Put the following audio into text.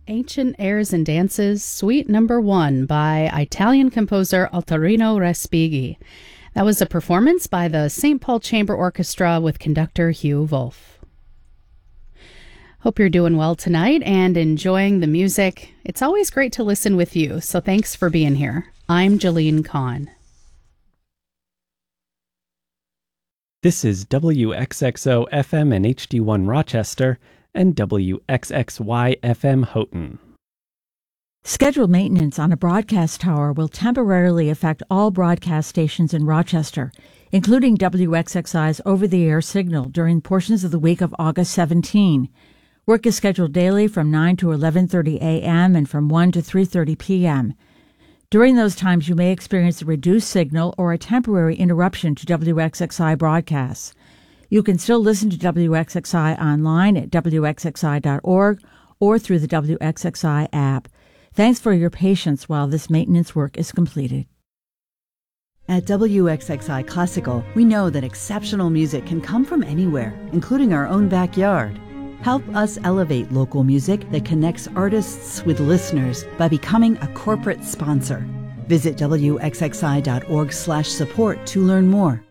Ancient Airs and Dances, Suite Number 1 by Italian composer Ottorino Respighi. That was a performance by the St. Paul Chamber Orchestra with conductor Hugh Wolf. Hope you're doing well tonight and enjoying the music. It's always great to listen with you, so thanks for being here. I'm Jalene Kahn. This is WXXO FM and HD1 Rochester and WXXY FM Houghton. Scheduled maintenance on a broadcast tower will temporarily affect all broadcast stations in Rochester, including WXXI's over-the-air signal during portions of the week of August 17. Work is scheduled daily from 9 to 11:30 a.m. and from 1 to 3:30 p.m. During those times, you may experience a reduced signal or a temporary interruption to WXXI broadcasts. You can still listen to WXXI online at WXXI.org or through the WXXI app. Thanks for your patience while this maintenance work is completed. At WXXI Classical, we know that exceptional music can come from anywhere, including our own backyard. Help us elevate local music that connects artists with listeners by becoming a corporate sponsor. Visit WXXI.org/support to learn more.